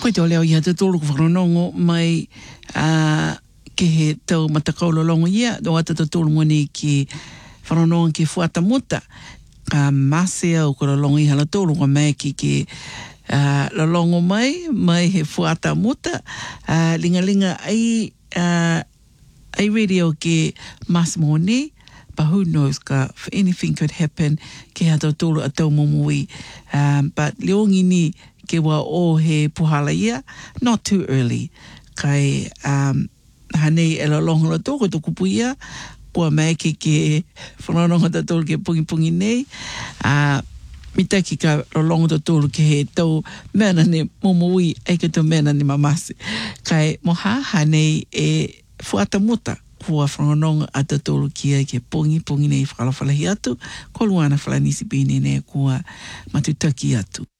Koe te o leo ia te tōru ku whanongo mai ke he tau matakaula longo ia, do ata te tōru ngoni ki whanongo ki fuata muta, ka mase au kura longo iha la tōru ka mai ki la longo mai he fuata muta, linga ai radio ke mas mone, but who knows, ka anything could happen ke ha tau tōru a tau momoi, but leongi ni ke wa o he puhala ia, not too early. Kai hanei e la longa la tōku tō kupu ia, kua mai ke whanonga ta tōru ke pungi nei, mita ki ka la longa ta tōru ke he tau mena ne momoi, eike tau mena ne mamase. Kai moha hanei e fuata muta, kua whanonga a ta tōru kia ke pungi nei whakalawhalahi atu, ko luana whalanisi bine ne kua matutaki atu.